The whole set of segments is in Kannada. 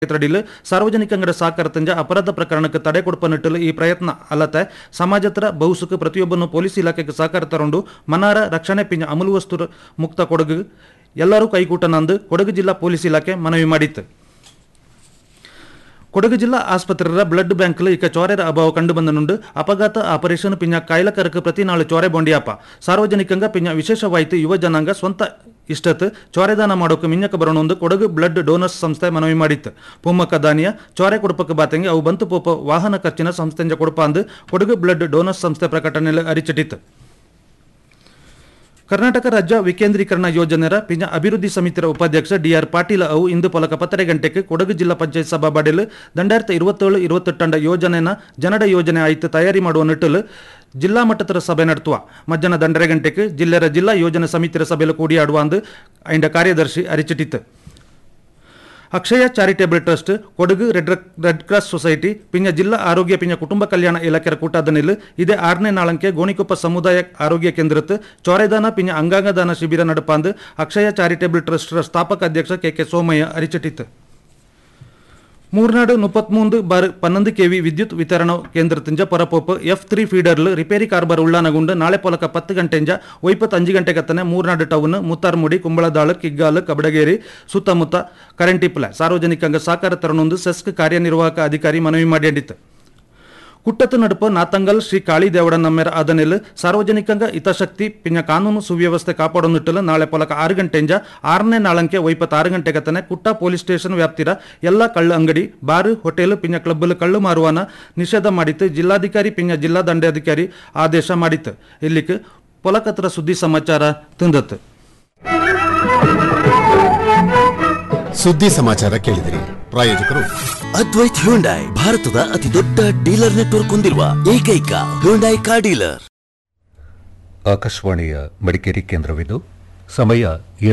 ಕ್ಷೇತ್ರದಲ್ಲಿ ಸಾರ್ವಜನಿಕರ ಸಹಕಾರದಿಂದ ಅಪರಾಧ ಪ್ರಕರಣಕ್ಕೆ ತಡೆ ಕೊಡುವ ನಿಟ್ಟಲ್ಲಿ ಈ ಪ್ರಯತ್ನ ಅಲ್ಲದೆ ಸಮಾಜದ ಬಹುಸುಖ ಪ್ರತಿಯೊಬ್ಬನು ಪೊಲೀಸ್ ಇಲಾಖೆಗೆ ಸಹಕಾರ ತಗೊಂಡು ಮನಾರ ರಕ್ಷಣೆ ಪಿಂಜ ಅಮಲು ವಸ್ತು ಮುಕ್ತ ಕೊಡಗು ಎಲ್ಲರೂ ಕೈಗೂಟ ನಂದು ಕೊಡಗು ಜಿಲ್ಲಾ ಪೊಲೀಸ್ ಇಲಾಖೆ ಮನವಿ ಮಾಡಿತ್ತು. ಕೊಡಗು ಜಿಲ್ಲಾ ಆಸ್ಪತ್ರೆಯ ಬ್ಲಡ್ ಬ್ಯಾಂಕ್ ಈಗ ಚೋರೆರ ಅಭಾವ ಕಂಡು ಬಂದನುಂಡು ಅಪಘಾತ ಆಪರೇಷನ್ ಪಿಂಜ ಕಾಯಿಲಕರಕ್ಕೆ ಪ್ರತಿ ನಾಳು ಚೋರೆ ಬೊಂಡಿಯಪ್ಪ ಸಾರ್ವಜನಿಕಂಗ ಪಿಂಜ ವಿಶೇಷವಾಯಿತು ಯುವ ಜನಾಂಗ ಸ್ವಂತ ಇಷ್ಟತ್ ಚೋರೆದಾನ ಮಾಡೋಕೆ ಮಿಂಜಕ್ಕೆ ಬರೋಣೊಂದು ಕೊಡಗು ಬ್ಲಡ್ ಡೋನರ್ಸ್ ಸಂಸ್ಥೆ ಮನವಿ ಮಾಡಿತ್ತು. ಪುಮ್ಮಕ್ಕ ದಾನಿಯ ಚೋರೆ ಕೊಡಪಕ್ಕೆ ಬಾತಂಗೆ ಅವು ಬಂತು ಪೋಪ ವಾಹನ ಖರ್ಚಿನ ಸಂಸ್ಥೆಂಜ ಕೊಡಪ ಅಂದು ಕೊಡಗು ಬ್ಲಡ್ ಡೋನರ್ಸ್ ಸಂಸ್ಥೆ ಪ್ರಕಟಣೆಯಲ್ಲಿ ಅರಿಚಿಟ್ಟಿತ್ತು. ಕರ್ನಾಟಕ ರಾಜ್ಯ ವಿಕೇಂದ್ರೀಕರಣ ಯೋಜನೆಯ ಪಿಂಜ ಅಭಿವೃದ್ಧಿ ಸಮಿತಿಯ ಉಪಾಧ್ಯಕ್ಷ ಡಿ.ಆರ್. ಪಾಟೀಲ ಅವು ಇಂದು ಪಲಕ 10 ಗಂಟೆಗೆ ಕೊಡಗು ಜಿಲ್ಲಾ ಪಂಚಾಯತ್ ಸಭಾ ಬಾಡೆಲು 2027-28 ಯೋಜನೆನ ಜನಡ ಯೋಜನೆ ಆಯ್ತು ತಯಾರಿ ಮಾಡುವ ನಿಟ್ಟಲು ಜಿಲ್ಲಾ ಮಟ್ಟದ ಸಭೆ ನಡೆಸುವ ಮಧ್ಯಾಹ್ನ 2:30 ಗಂಟೆಗೆ ಜಿಲ್ಲಾ ಯೋಜನೆ ಸಮಿತಿಯ ಸಭೆಯಲ್ಲಿ ಕೂಡಿಯಾಡುವ ಅಂದು ಐಂಡ ಕಾರ್ಯದರ್ಶಿ ಅರಿಚಿಟ್ಟಿತ್ತು. ಅಕ್ಷಯ charitable trust Kodagu red cross society ಪಿಂಜ ಜಿಲ್ಲಾ ಆರೋಗ್ಯ ಪಿಂಜ ಕುಟುಂಬ ಕಲ್ಯಾಣ ಇಲಾಖೆಯ ಕೂಟಾದನಿಲ್ ಇದೇ 6ನೇ ನಾಳಂಕೆ ಗೋಣಿಕೊಪ್ಪ ಸಮುದಾಯ ಆರೋಗ್ಯ ಕೇಂದ್ರತ್ ಚೋರೆದಾನ ಪಿಂಜ ಅಂಗಾಂಗದಾನ ಶಿಬಿರ ನಡಪಾಂದು ಅಕ್ಷಯ ಚಾರಿಟೇಬಲ್ ಟ್ರಸ್ಟ್ ಸ್ಥಾಪಕ ಅಧ್ಯಕ್ಷ ಕೆ ಸೋಮಯ್ಯ ಅರಿಚಿಟ್ಟಿತ್ತು. ಮೂರ್ನಾಡು 33/12 kV ವಿದ್ಯುತ್ ವಿತರಣಾ ಕೇಂದ್ರದಿಂದ ಪರಪೋಪ್ F3 ಫೀಡರ್ಲು ರಿಪೇರಿ ಕಾರ್ಬಾರ್ ಉಳ್ಳಾನಗುಂಡು ನಾಳೆ ಪೊಲಕ 10 ಗಂಟೆಂಜ 25 ಗಂಟೆಗತ್ತನೆ ಮೂರ್ನಾಡು ಟೌನ್ ಮುತ್ತಾರ್ಮುಡಿ ಕುಂಬಳದಾಳು ಕಿಗ್ಗಾಲು ಕಬಡಗೇರಿ ಸುತ್ತಮುತ್ತ ಕರೆಂಟಿಪ್ಲ ಸಾರ್ವಜನಿಕಂಗ ಸಹಕಾರ ತರನೊಂದು ಸೆಸ್ಕ್ ಕಾರ್ಯನಿರ್ವಾಹಕ ಅಧಿಕಾರಿ ಮನವಿ ಮಾಡಿತ್ತು. ಕುಟ್ಟತ್ತು ನಡುಪ ನಾತಂಗಲ್ ಶ್ರೀ ಕಾಳಿ ದೇವಡ ನಮ್ಮೆರ ಆದನೆಲ್ ಸಾರ್ವಜನಿಕಂಗ ಹಿತಾಸಕ್ತಿ ಪಿಂಜ ಕಾನೂನು ಸುವ್ಯವಸ್ಥೆ ಕಾಪಾಡೊಂದಿಟ್ಟಲು ನಾಳೆ ಪೊಲಕ 6 ಗಂಟೆಂಜ 6ನೇ ನಾಳಂಕೆ 26 ಗಂಟೆಗತ್ತನೆ ಕುಟ್ಟ ಪೊಲೀಸ್ ಸ್ಟೇಷನ್ ವ್ಯಾಪ್ತಿರ ಎಲ್ಲ ಕಳ್ಳು ಅಂಗಡಿ ಬಾರು ಹೋಟೆಲ್ ಪಿಂಜ ಕ್ಲಬ್ಬಲ್ ಕಳ್ಳು ಮಾರುವಾನ ನಿಷೇಧ ಮಾಡಿತ್ತು ಜಿಲ್ಲಾಧಿಕಾರಿ ಪಿಂಜ ಜಿಲ್ಲಾ ದಂಡಾಧಿಕಾರಿ ಆದೇಶ ಮಾಡಿತ್ತು. ಇಲ್ಲಿಗೆ ಪೊಲಕತ್ರ ಸುದ್ದಿ ಸಮಾಚಾರ ತಂದತ್ತು. ಸುದ್ದಿ ಸಮಾಚಾರ ಕೇಳಿದಿರಿ. ಪ್ರಾಯೋಜಕರು ಅದ್ವೈತ್ ಹ್ಯುಂಡೈ, ಭಾರತದ ಅತಿ ದೊಡ್ಡ ಡೀಲರ್ ನೆಟ್ವರ್ಕ್ ಹೊಂದಿರುವ ಏಕೈಕ ಹ್ಯುಂಡೈ ಕಾರ್ ಡೀಲರ್. ಆಕಾಶವಾಣಿಯ ಮಡಿಕೇರಿ ಕೇಂದ್ರವಿದು. ಸಮಯ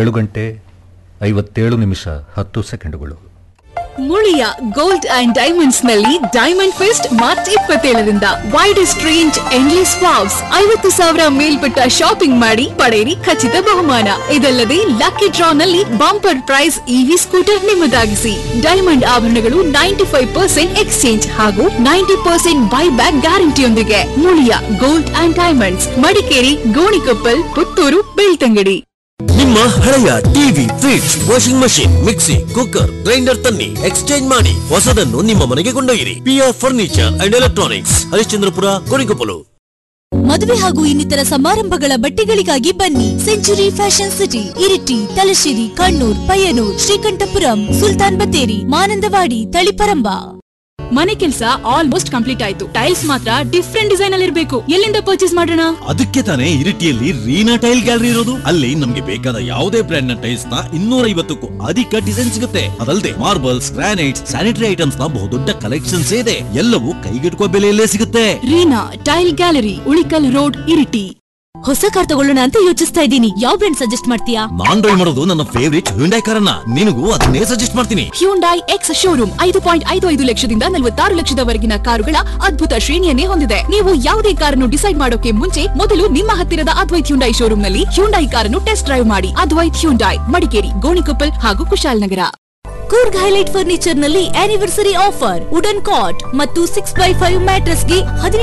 7:57 ಮುಳಿಯ ಗೋಲ್ಡ್ ಅಂಡ್ ಡೈಮಂಡ್ಸ್ ನಲ್ಲಿ diamond fest March 27ರಿಂದ widest range endless wows 50,000 ಮೇಲ್ಪಟ್ಟ ಶಾಪಿಂಗ್ ಮಾಡಿ ಪಡೆಯಿರಿ ಖಚಿತ ಬಹುಮಾನ. ಇದಲ್ಲದೆ ಲಕ್ಕಿ ಡ್ರಾ ನಲ್ಲಿ bumper price EV scooter ನಿಮ್ಮದಾಗಿಸಿ. Diamond ಆಭರಣಗಳು 95% ಎಕ್ಸ್ಚೇಂಜ್ ಹಾಗೂ 90% buy back ಗ್ಯಾರಂಟಿಯೊಂದಿಗೆ. Muliya gold and diamonds, Madikeri, Gonikoppal, Puttur, Belthangady. ನಿಮ್ಮ ಹಳೆಯ TV, fridge, washing machine, mixie, cooker, grinder ತನ್ನಿ ಎಕ್ಸ್ಚೇಂಜ್ ಮಾಡಿ ಹೊಸದನ್ನು ನಿಮ್ಮ ಮನೆಗೆ ಕೊಂಡೊಯ್ಯಿರಿ. PR furniture and electronics, Harishchandrapura, Gonikoppal. ಮದುವೆ ಹಾಗೂ ಇನ್ನಿತರ ಸಮಾರಂಭಗಳ ಬಟ್ಟೆಗಳಿಗಾಗಿ ಬನ್ನಿ century fashion city, Iritty, Thalassery, Kannur, Payyanur, Sreekandapuram, Sultan Battery, Manandavadi, Taliparamba. ಮನೆ ಕೆಲಸ ಆಲ್ಮೋಸ್ಟ್ ಕಂಪ್ಲೀಟ್ ಆಯ್ತು. ಟೈಲ್ಸ್ ಮಾತ್ರ ಡಿಫ್ರೆಂಟ್ ಡಿಸೈನ್ ಅಲ್ಲಿ ಇರಬೇಕು. ಎಲ್ಲಿಂದ ಪರ್ಚೇಸ್ ಮಾಡೋಣ? ಅದಕ್ಕೆ ತಾನೇ ಇರಿಟಿಯಲ್ಲಿ ರೀನಾ ಟೈಲ್ ಗ್ಯಾಲರಿ ಇರೋದು. ಅಲ್ಲಿ ನಮ್ಗೆ ಬೇಕಾದ ಯಾವುದೇ ಬ್ರ್ಯಾಂಡ್ ನ ಟೈಲ್ಸ್ ನ 250ಕ್ಕೂ ಅಧಿಕ ಡಿಸೈನ್ ಸಿಗುತ್ತೆ. ಅದಲ್ಲದೆ ಮಾರ್ಬಲ್ಸ್, ಗ್ರಾನೈಟ್ಸ್, ಸ್ಯಾನಿಟರಿ ಐಟಮ್ಸ್ ನ ಬಹುದೊಡ್ಡ ಕಲೆಕ್ಷನ್ಸ್ ಇದೆ. ಎಲ್ಲವೂ ಕೈಗೆಟುಕುವ ಬೆಲೆಯಲ್ಲೇ ಸಿಗುತ್ತೆ. Reena tail gallery, Ulikkal road, Iritty. ಹೊಸ ಕಾರ್ ತಗೊಳ್ಳೋಣ ಅಂತ ಯೋಚಿಸ್ತಾ ಇದ್ದೀನಿ. ಯಾವ ಬ್ರ್ಯಾಂಡ್ ಸಜೆಸ್ಟ್ ಮಾಡ್ತೀಯಾ? ನಾನ್ ಡ್ರೈವ್ ಮಾಡೋದು ನನ್ನ ಫೇವರಿಟ್ ಹ್ಯುಂಡೈ ಕಾರನ್ನ. ನಿನಗೂ ಅದನ್ನೇ ಸಜೆಸ್ಟ್ ಮಾಡ್ತೀನಿ. ಹ್ಯುಂಡೈ ಎಕ್ಸ್ ಶೋರೂಮ್ 5.55 ಲಕ್ಷದಿಂದ 46 ಲಕ್ಷದವರೆಗಿನ ಕಾರುಗಳ ಅದ್ಭುತ ಶ್ರೇಣಿಯನ್ನೇ ಹೊಂದಿದೆ. ನೀವು ಯಾವುದೇ ಕಾರನ್ನು ಡಿಸೈಡ್ ಮಾಡೋಕೆ ಮುಂಚೆ ಮೊದಲು ನಿಮ್ಮ ಹತ್ತಿರದ ಅದ್ವೈತ್ ಹ್ಯುಂಡೈ ಶೋರೂಮ್ ನಲ್ಲಿ ಹ್ಯುಂಡೈ ಕಾರನ್ನು ಟೆಸ್ಟ್ ಡ್ರೈವ್ ಮಾಡಿ. ಅದ್ವೈತ್ ಹ್ಯುಂಡೈ, ಮಡಿಕೇರಿ, ಗೋಣಿಕೊಪ್ಪಲ್ ಹಾಗೂ ಕುಶಾಲನಗರ. ಕೂರ್ಗ್ ಹೈಲೈಟ್ ಫರ್ನಿಚರ್ ನಲ್ಲಿ ಆನಿವರ್ಸರಿ ಆಫರ್. ವುಡನ್ ಕಾಟ್ ಮತ್ತು 6x5 ಮ್ಯಾಟ್ರೆಸ್ ಗೆ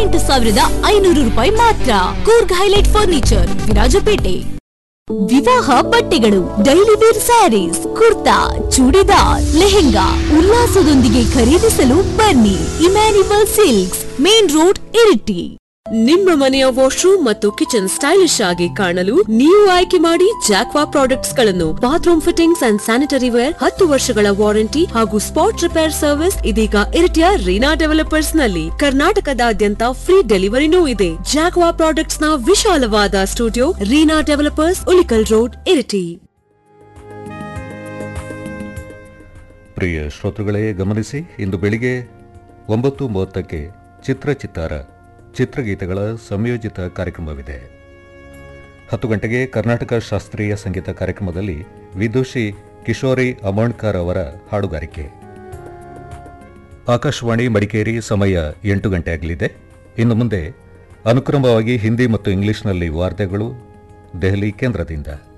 18,500 ರೂಪಾಯಿ ಮಾತ್ರ. Coorg highlight furniture, Virajpet. ವಿವಾಹ ಬಟ್ಟೆಗಳು, ಡೈಲಿ ವೇರ್ ಸ್ಯಾರೀಸ್, ಕುರ್ತಾ, ಚೂಡಿದಾರ್, ಲೆಹೆಂಗಾ ಉಲ್ಲಾಸದೊಂದಿಗೆ ಖರೀದಿಸಲು ಬನ್ನಿ Emmanuel silks, main road, Iritty. ನಿಮ್ಮ ಮನೆಯ ವಾಶ್ರೂಮ್ ಮತ್ತು ಕಿಚನ್ ಸ್ಟೈಲಿಶ್ ಆಗಿ ಕಾಣಲು ನೀವು ಆಯ್ಕೆ ಮಾಡಿ ಜಾಕ್ವಾ ಪ್ರಾಡಕ್ಟ್ಸ್ ಗಳನ್ನು. Bathroom fittings and sanitary wear, 10 ವರ್ಷಗಳ ವಾರಂಟಿ ಹಾಗೂ ಸ್ಪಾಟ್ ರಿಪೇರ್ ಸರ್ವಿಸ್ ಇದೀಗ ಇರಿಟಿಯ ರೀನಾ ಡೆವಲಪರ್ಸ್ ನಲ್ಲಿ. ಕರ್ನಾಟಕದಾದ್ಯಂತ ಫ್ರೀ ಡೆಲಿವರಿನೂ ಇದೆ. ಜಾಕ್ವಾ ಪ್ರಾಡಕ್ಟ್ಸ್ ನ ವಿಶಾಲವಾದ studio, Reena developers, Ulikkal road, Iritty. ಪ್ರಿಯ ಶ್ರೋತೃಗಳೇ, ಗಮನಿಸಿ, ಇಂದು ಬೆಳಿಗ್ಗೆ 9:30ಕ್ಕೆ ಚಿತ್ರಚಿತ್ತಾರ ಚಿತ್ರಗೀತೆಗಳ ಸಂಯೋಜಿತ ಕಾರ್ಯಕ್ರಮವಿದೆ. 10 ಗಂಟೆಗೆ ಕರ್ನಾಟಕ ಶಾಸ್ತ್ರೀಯ ಸಂಗೀತ ಕಾರ್ಯಕ್ರಮದಲ್ಲಿ ವಿದುಷಿ ಕಿಶೋರಿ ಅಮೋಣ್ಕರ್ ಅವರ ಹಾಡುಗಾರಿಕೆ. ಆಕಾಶವಾಣಿ ಮಡಿಕೇರಿ, ಸಮಯ 8 ಗಂಟೆ ಆಗಲಿದೆ. ಇನ್ನು ಮುಂದೆ ಅನುಕ್ರಮವಾಗಿ ಹಿಂದಿ ಮತ್ತು ಇಂಗ್ಲಿಷ್ನಲ್ಲಿ ವಾರ್ತೆಗಳು ದೆಹಲಿ ಕೇಂದ್ರದಿಂದ.